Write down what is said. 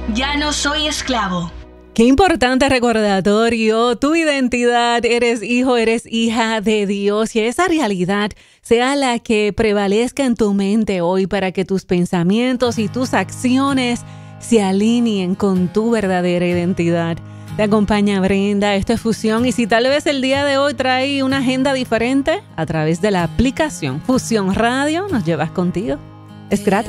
Ya no soy esclavo. Qué importante recordatorio, tu identidad, eres hijo, eres hija de Dios y esa realidad sea la que prevalezca en tu mente hoy para que tus pensamientos y tus acciones se alineen con tu verdadera identidad. Te acompaña Brenda, esto es Fusión y si tal vez el día de hoy trae una agenda diferente, a través de la aplicación Fusión Radio nos llevas contigo. Es gratis.